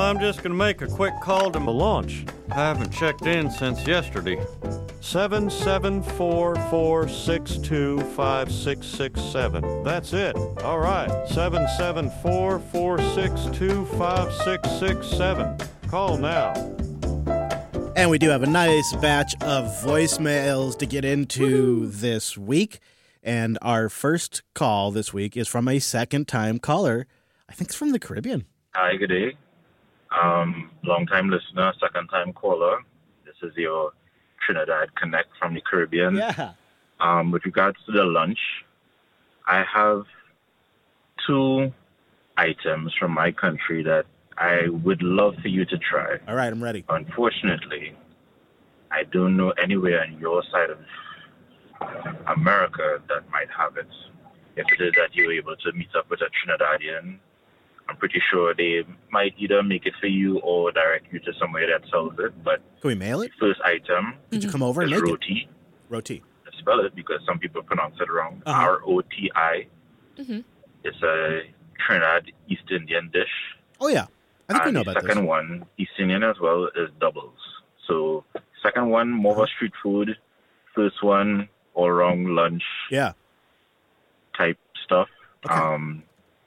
I'm just going to make a quick call to the launch. I haven't checked in since yesterday. 774-462-5667. That's it. All right. 774-462-5667. Call now. And we do have a nice batch of voicemails to get into this week. And our first call this week is from a second-time caller. I think it's from the Caribbean. Hi, good day. Long-time listener, second-time caller. This is your Trinidad Connect from the Caribbean. Yeah. With regards to the lunch, I have 2 items from my country that I would love for you to try. All right, I'm ready. Unfortunately, I don't know anywhere on your side of America that might have it. If it is that you're able to meet up with a Trinidadian, I'm pretty sure they might either make it for you or direct you to somewhere that sells it. But can we mail it? First item. Could you come over and is make roti. it? Roti. Spell it because some people pronounce it wrong. R-O-T-I. Mm-hmm. It's a Trinidad East Indian dish. Oh, yeah. I think we know about this. The second one, East Indian as well, is doubles. So second one, more of a street food. First one, all around lunch. Yeah. Type stuff. Okay.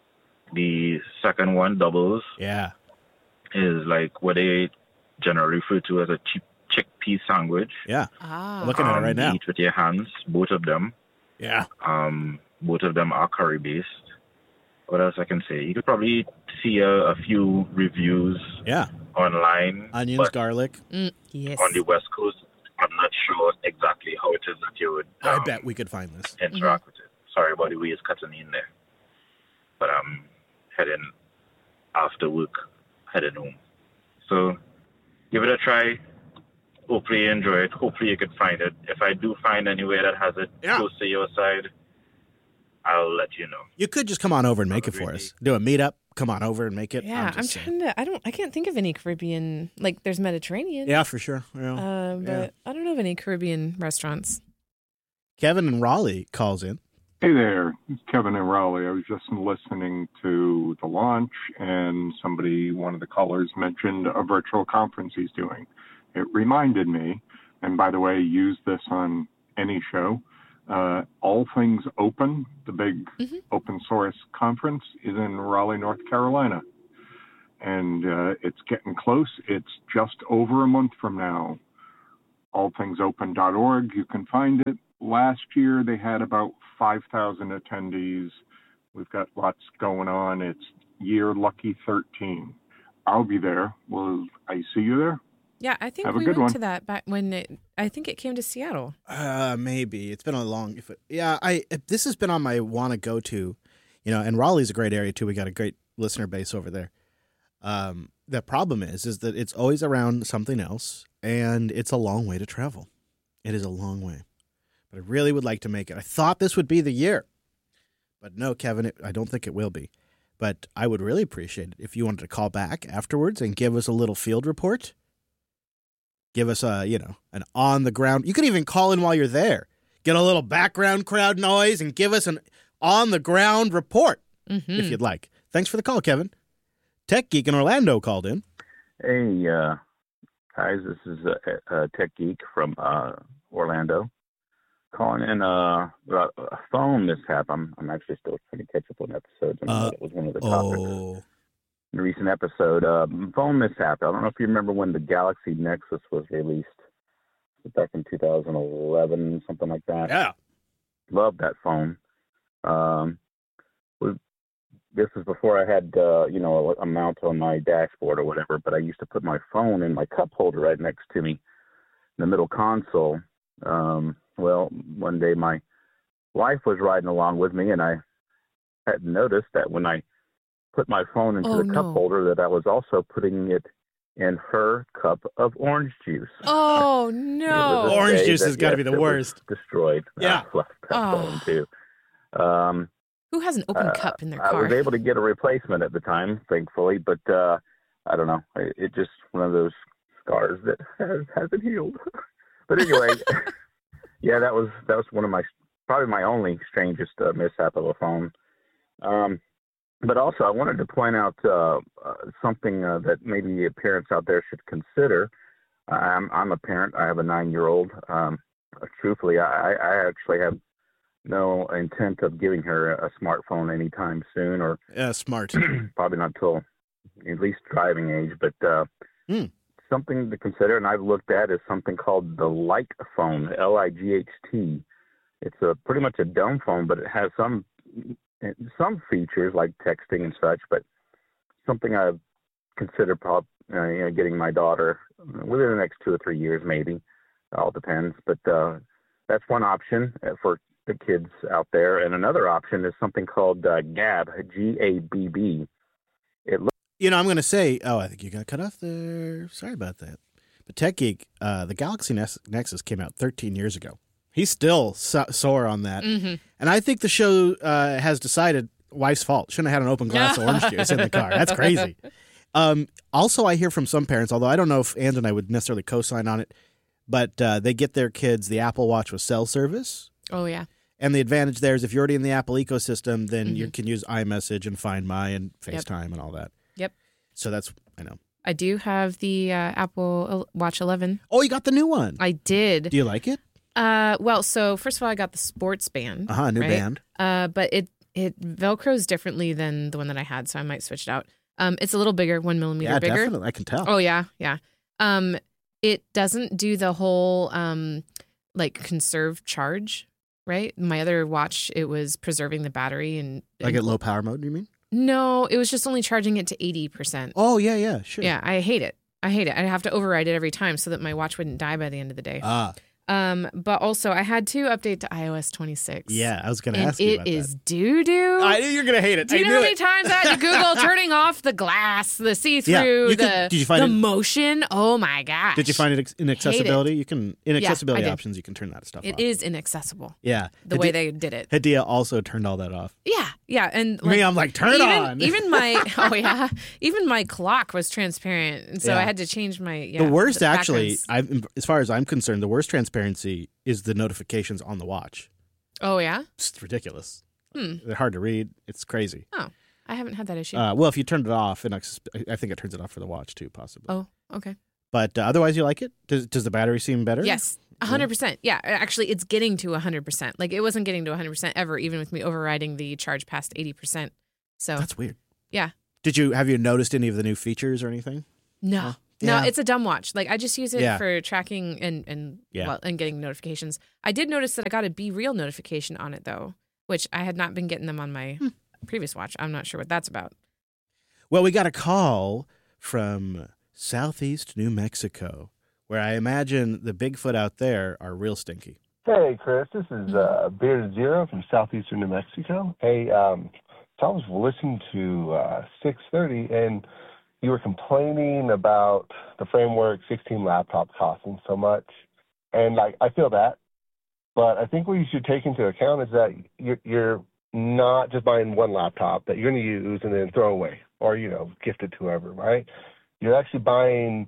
The second one, doubles. Yeah. Is like what they generally refer to as a cheap chickpea sandwich. Yeah. I'm looking at it right now. Eat with your hands, both of them. Yeah. Both of them are curry based. What else I can say? You could probably see a few reviews. Yeah. Online. Onions, garlic. Yes. On the West Coast, I'm not sure exactly how it is that you would. I bet we could find this. Interact with it. Sorry about the way it's cutting in there. But I'm heading after work, heading home. So give it a try. Hopefully you enjoy it. Hopefully you could find it. If I do find anywhere that has it close to your side, I'll let you know. You could just come on over and make it for us. Do a meetup. Come on over and make it. Yeah, I'm trying to. I can't think of any Caribbean. Like, there's Mediterranean. Yeah, for sure. Yeah. But I don't know of any Caribbean restaurants. Kevin in Raleigh calls in. Hey there, it's Kevin in Raleigh. I was just listening to the launch, and one of the callers mentioned a virtual conference he's doing. It reminded me, and by the way, use this on any show. All Things Open, the big open source conference, is in Raleigh, North Carolina. And it's getting close. It's just over a month from now. allthingsopen.org, you can find it. Last year, they had about 5,000 attendees. We've got lots going on. It's year lucky 13. I'll be there. Will I see you there? Yeah, I think Have a we good went one. to that back when I think it came to Seattle. Maybe it's been a long. This has been on my want to go to, and Raleigh's a great area too. We got a great listener base over there. The problem is that it's always around something else, and it's a long way to travel. It is a long way, but I really would like to make it. I thought this would be the year, but no, Kevin, I don't think it will be. But I would really appreciate it if you wanted to call back afterwards and give us a little field report. Give us an on the ground. You could even call in while you're there. Get a little background crowd noise and give us an on the ground report if you'd like. Thanks for the call, Kevin. Tech Geek in Orlando called in. Hey, guys, this is Tech Geek from Orlando. Calling in about a phone mishap. I'm actually still trying to catch up on episodes. It was one of the topics. In a recent episode, phone mishap. I don't know if you remember when the Galaxy Nexus was released back in 2011, something like that. Yeah. Loved that phone. This is before I had, a mount on my dashboard or whatever, but I used to put my phone in my cup holder right next to me in the middle console. Well, one day my wife was riding along with me, and I had noticed that when I put my phone into the cup holder, that I was also putting it in her cup of orange juice. Oh, no. Orange juice has got to be the worst. Destroyed. Yeah. I left that phone, too. Who has an open cup in their car? I was able to get a replacement at the time, thankfully, but I don't know. It's just one of those scars that hasn't healed. But anyway, yeah, that was one of probably my only strangest mishap of a phone. But also, I wanted to point out something that maybe parents out there should consider. I'm a parent. I have a 9-year-old. Truthfully, I actually have no intent of giving her a smartphone anytime soon, or smart. probably not till at least driving age. But something to consider, and I've looked at, is something called the Light phone, Light. It's pretty much a dumb phone, but it has some features like texting and such. But something I've considered getting my daughter within the next 2 or 3 years, maybe. It all depends. But that's one option for the kids out there. And another option is something called Gabb, Gabb. I'm going to say, I think you got cut off there. Sorry about that. But Tech Geek, the Galaxy Nexus came out 13 years ago. He's still sore on that. Mm-hmm. And I think the show has decided wife's fault. Shouldn't have had an open glass of orange juice in the car. That's crazy. Also, I hear from some parents, although I don't know if Ange and I would necessarily co-sign on it, but they get their kids the Apple Watch with cell service. Oh, yeah. And the advantage there is if you're already in the Apple ecosystem, then you can use iMessage and Find My and FaceTime and all that. Yep. So that's, I know. I do have the Apple Watch 11. Oh, you got the new one. I did. Do you like it? Well, so first of all, I got the sports band. New band. But it Velcros differently than the one that I had, so I might switch it out. It's a little bigger, 1 millimeter bigger. Yeah, definitely. I can tell. Oh, yeah. It doesn't do the whole, conserve charge, right? My other watch, it was preserving the battery. And Like at low power mode, do you mean? No, it was just only charging it to 80%. Oh, yeah, sure. Yeah, I hate it. I have to override it every time so that my watch wouldn't die by the end of the day. But also, I had to update to iOS 26. Yeah, I was going to ask you about that. And it is doo-doo. I knew you were going to hate it. Do you know how many times I had to Google turning off the glass, the see-through, did you find the motion? Oh, my gosh. Did you find it in accessibility? In accessibility options, you can turn that stuff off. It is inaccessible. Yeah. The way they did it. Hadia also turned all that off. Yeah. And I'm like, turn it on. Even my clock was transparent. And so I had to change my, The worst, actually, as far as I'm concerned, the worst transparency is the notifications on the watch. Oh, yeah? It's ridiculous. They're hard to read. It's crazy. Oh, I haven't had that issue. Well, if you turned it off, I think it turns it off for the watch, too, possibly. Oh, okay. But otherwise, you like it? Does the battery seem better? Yes, 100%. Yeah, actually, it's getting to 100%. Like, it wasn't getting to 100% ever, even with me overriding the charge past 80%. So that's weird. Yeah. Have you noticed any of the new features or anything? No. No, it's a dumb watch. Like, I just use it for tracking and getting notifications. I did notice that I got a Be Real notification on it, though, which I had not been getting them on my previous watch. I'm not sure what that's about. Well, we got a call from Southeast New Mexico, where I imagine the Bigfoot out there are real stinky. Hey, Chris. This is Bearded Zero from Southeastern New Mexico. Hey, so I was listening to 630, and you were complaining about the Framework 16 laptop costing so much. And, I feel that. But I think what you should take into account is that you're not just buying one laptop that you're going to use and then throw away or, gift it to whoever, right? You're actually buying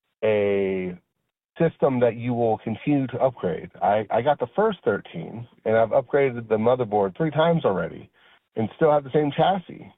a system that you will continue to upgrade. I got the first 13, and I've upgraded the motherboard 3 times already and still have the same chassis.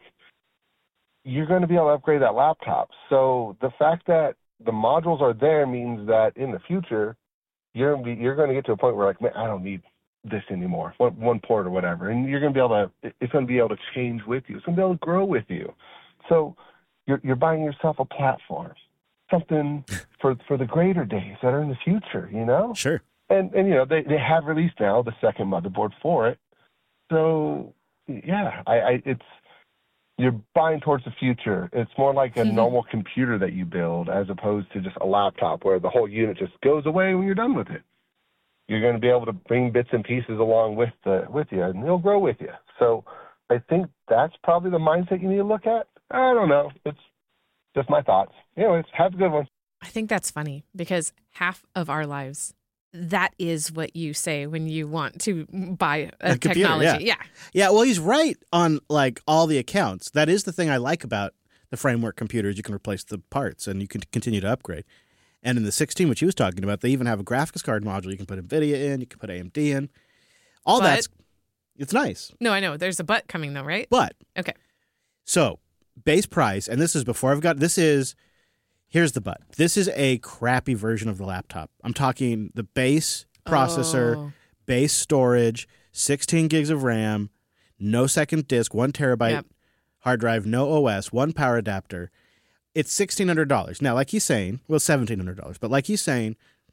You're going to be able to upgrade that laptop. So the fact that the modules are there means that in the future, you're going to get to a point where, man, I don't need this anymore, one port or whatever. And you're going to be able to, it's going to be able to change with you. It's going to be able to grow with you. So you're buying yourself a platform, something for the greater days that are in the future, Sure. And they have released now the second motherboard for it. So, yeah, it's, you're buying towards the future. It's more like a normal computer that you build as opposed to just a laptop where the whole unit just goes away when you're done with it. You're going to be able to bring bits and pieces along with you, and it'll grow with you. So I think that's probably the mindset you need to look at. I don't know. It's just my thoughts. Anyways, have a good one. I think that's funny because half of our lives, that is what you say when you want to buy a technology. Computer, yeah. Well, he's right on all the accounts. That is the thing I like about the Framework computers. You can replace the parts and you can continue to upgrade. And in the 16, which he was talking about, they even have a graphics card module. You can put NVIDIA in, you can put AMD in. It's nice. No, I know. There's a but coming though, right? But okay. So base price, and this is before I've got here's the but. This is a crappy version of the laptop. I'm talking the base processor, base storage, 16 gigs of RAM, no second disk, 1 terabyte hard drive, no OS, 1 power adapter. It's $1,600. Now, like he's saying, well, $1,700, but like he's saying,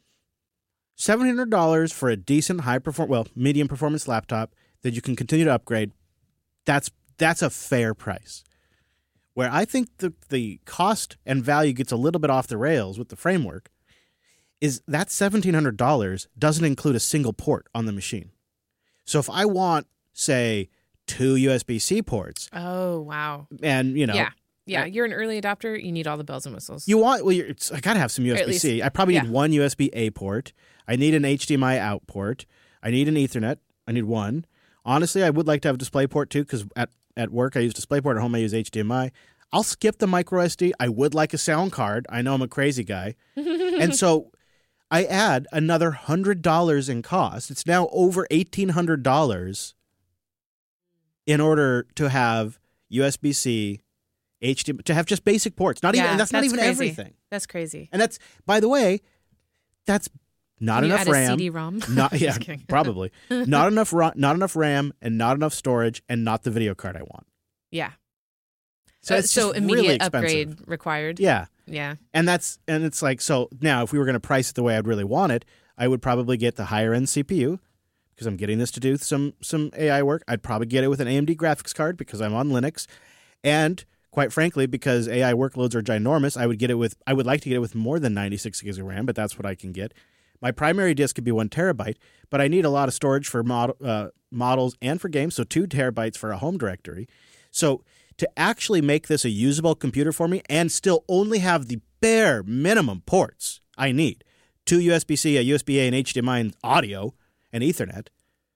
$700 for a decent medium performance laptop that you can continue to upgrade. That's a fair price. Where I think the cost and value gets a little bit off the rails with the framework is that $1,700 doesn't include a single port on the machine. So if I want, say, 2 USB-C ports. Oh, wow. And, Yeah, you're an early adopter. You need all the bells and whistles. I got to have some USB-C. I probably need 1 USB-A port. I need an HDMI out port. I need an Ethernet. I need 1. Honestly, I would like to have a DisplayPort too, because at work I use DisplayPort. At home I use HDMI. I'll skip the micro SD. I would like a sound card. I know I'm a crazy guy. And so I add another $100 in cost. It's now over $1,800 in order to have USB-C, HDMI, to have just basic ports. Not even crazy. Everything. That's crazy. And that's, by the way, that's not Can you enough add RAM. A CD-ROM? Probably. Not enough RAM and not enough storage and not the video card I want. Yeah. So immediate really upgrade required. Yeah. Yeah. And it's like, so now if we were going to price it the way I'd really want it, I would probably get the higher end CPU because I'm getting this to do some AI work. I'd probably get it with an AMD graphics card because I'm on Linux. And quite frankly, because AI workloads are ginormous, I would like to get it with more than 96 gigs of RAM, but that's what I can get. My primary disk could be 1 terabyte, but I need a lot of storage for models and for games, so 2 terabytes for a home directory. So to actually make this a usable computer for me and still only have the bare minimum ports I need, 2 USB-C, a USB-A, and HDMI, and audio, and Ethernet,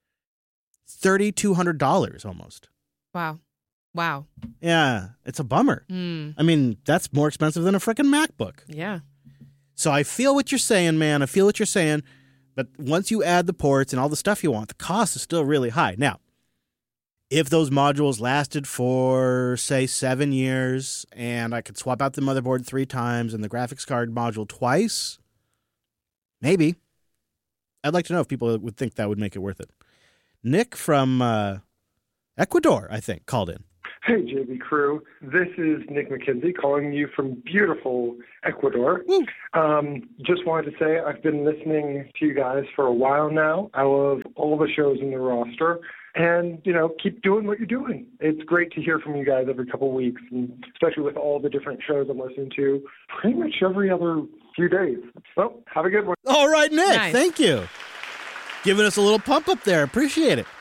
$3,200 almost. Wow. Yeah, it's a bummer. I mean, that's more expensive than a freaking MacBook. Yeah. So I feel what you're saying, man. I feel what you're saying. But once you add the ports and all the stuff you want, the cost is still really high. Now, if those modules lasted for, say, 7 years and I could swap out the motherboard 3 times and the graphics card module twice, maybe. I'd like to know if people would think that would make it worth it. Nick from Ecuador, I think, called in. Hey, JB crew. This is Nick McKenzie calling you from beautiful Ecuador. Just wanted to say I've been listening to you guys for a while now. I love all the shows in the roster. And, keep doing what you're doing. It's great to hear from you guys every couple of weeks, and especially with all the different shows I'm listening to pretty much every other few days. So, have a good one. All right, Nick. Nice. Thank you. Giving us a little pump up there. Appreciate it.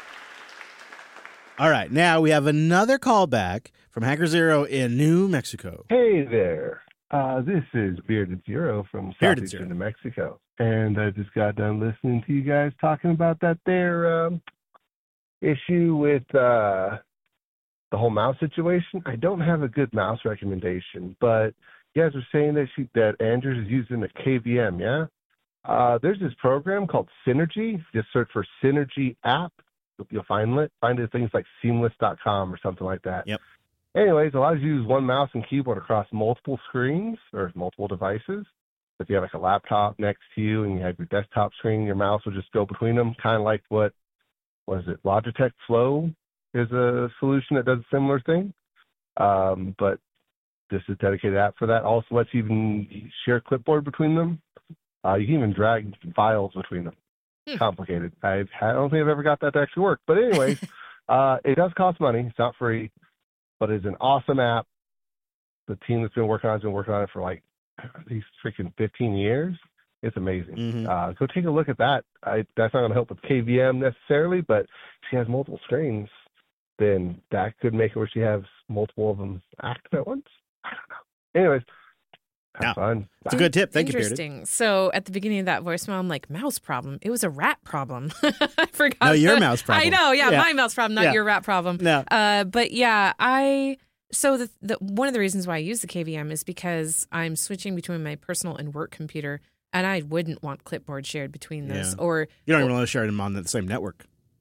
All right, now we have another call back from Hacker Zero in New Mexico. Hey there. This is Bearded Zero from Southeastern New Mexico. And I just got done listening to you guys talking about that there issue with the whole mouse situation. I don't have a good mouse recommendation, but you guys were saying that Andrews is using a KVM, yeah? There's this program called Synergy. Just search for Synergy app. You'll find it at things like seamless.com or something like that. Yep. Anyways, allows you to use one mouse and keyboard across multiple screens or multiple devices. If you have like a laptop next to you and you have your desktop screen, your mouse will just go between them, kind of like what is it? Logitech Flow is a solution that does a similar thing. But this is a dedicated app for that. Also lets you even share a clipboard between them. You can even drag files between them. Complicated. I don't think I've ever got that to actually work. But anyways, it does cost money. It's not free, but it's an awesome app. The team that's been working on it has been working on it for like at least freaking 15 years. It's amazing. Mm-hmm. Go take a look at that. That's not going to help with KVM necessarily, but if she has multiple screens, then that could make it where she has multiple of them active at once. I don't know. Anyways, have fun. It's a good tip. Thank you, Bearded. Interesting. So at the beginning of that voicemail, I'm like, mouse problem. It was a rat problem. I forgot. No, your mouse problem. I know. Yeah, my mouse problem, not your rat problem. No. But yeah, so the one of the reasons why I use the KVM is because I'm switching between my personal and work computer, and I wouldn't want clipboard shared between those. Yeah. Or you don't even want to share them on the same network.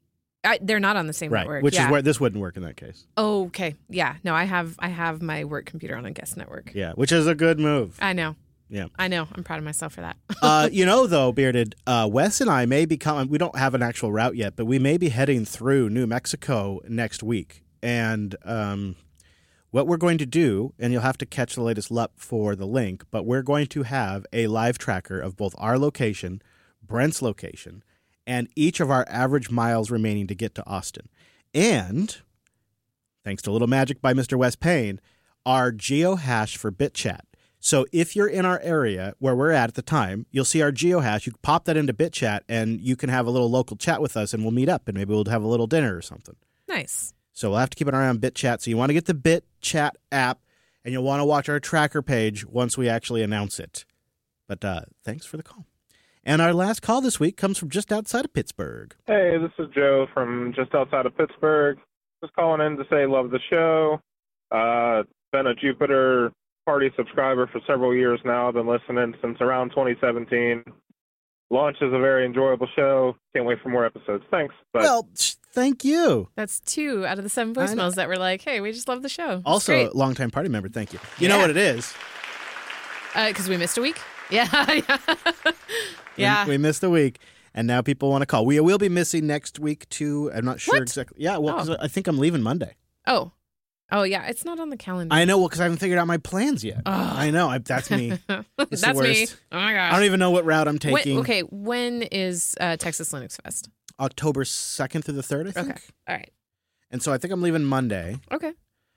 They're not on the same network. Which is where this wouldn't work in that case. Oh, okay. Yeah. No, I have my work computer on a guest network. Yeah, which is a good move. I know. Yeah. I know. I'm proud of myself for that. Though, Bearded, Wes and I may be coming. We don't have an actual route yet, but we may be heading through New Mexico next week. And what we're going to do, and you'll have to catch the latest LUP for the link, but we're going to have a live tracker of both our location, Brent's location, and each of our average miles remaining to get to Austin. And, thanks to a little magic by Mr. Wes Payne, our geohash for BitChat. So if you're in our area where we're at the time, you'll see our geohash. You pop that into BitChat, and you can have a little local chat with us, and we'll meet up, and maybe we'll have a little dinner or something. Nice. So we'll have to keep an eye on BitChat. So you want to get the BitChat app, and you'll want to watch our tracker page once we actually announce it. But thanks for the call. And our last call this week comes from just outside of Pittsburgh. Hey, this is Joe from just outside of Pittsburgh. Just calling in to say love the show. Been a Jupiter Party subscriber for several years now. Been listening since around 2017. Launch is a very enjoyable show. Can't wait for more episodes. Thanks. Bye. Well, thank you. That's 2 out of the 7 voicemails that were like, hey, we just love the show. Also, longtime party member, thank you. You know what it is? Because we missed a week? Yeah. Yeah. We missed a week, and now people want to call. We will be missing next week, too. I'm not sure exactly. Yeah, well, 'cause I think I'm leaving Monday. Oh, yeah. It's not on the calendar. I know, because I haven't figured out my plans yet. I know. That's me. It's That's me. Oh, my gosh. I don't even know what route I'm taking. When is Texas Linux Fest? October 2nd through the 3rd, I think. Okay. All right. And so I think I'm leaving Monday. Okay.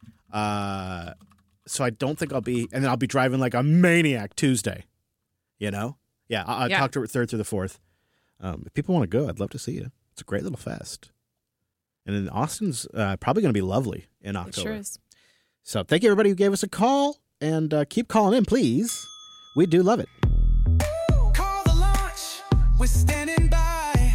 So I don't think I'll be, and then I'll be driving like a maniac Tuesday. You know? Yeah, I'll talk to her 3rd through the 4th. If people want to go, I'd love to see you. It's a great little fest. And then Austin's probably going to be lovely in October. It sure is. So thank you, everybody who gave us a call, and keep calling in, please. We do love it. Call the launch. We're standing by.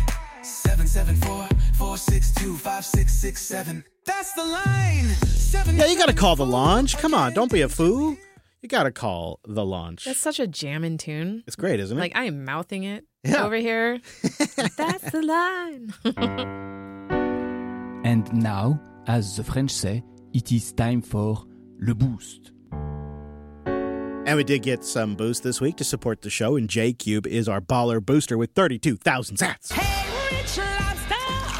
774-462-5667. That's the line. Yeah, you got to call the launch. Come on, don't be a fool. You got to call the launch. That's such a jammin' tune. It's great, isn't it? Like, I am mouthing it over here. That's the line. And now, as the French say, it is time for Le Boost. And we did get some boost this week to support the show, and J-Cube is our baller booster with 32,000 sats. Hey, Rich Lobster.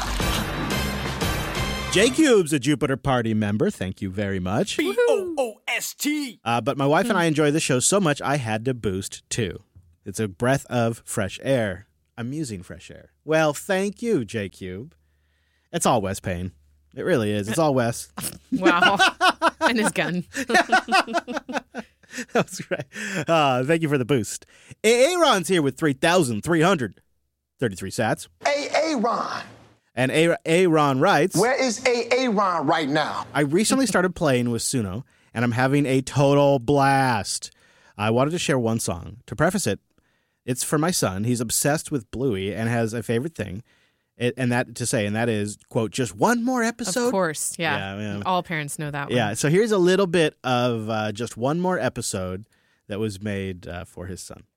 J-Cube's a Jupiter Party member. Thank you very much. BOOST. But my wife and I enjoy the show so much, I had to boost too. It's a breath of fresh air. Amusing fresh air. Well, thank you, J-Cube. It's all Wes Payne. It really is. It's all Wes. Wow. And his gun. That's right. Thank you for the boost. Aaron's here with 3,333 sats. Aaron. And Aaron writes, where is Aaron right now? I recently started playing with Suno, and I'm having a total blast. I wanted to share one song. To preface it, it's for my son. He's obsessed with Bluey and has a favorite thing. And that is, quote, just one more episode. Of course, yeah. All parents know that one. Yeah, so here's a little bit of just one more episode that was made for his son.